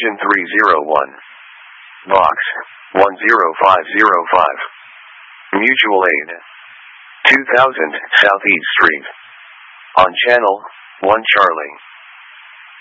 Engine 301. Box 10505. Mutual Aid. 2000 Southeast Street. On Channel 1 Charlie.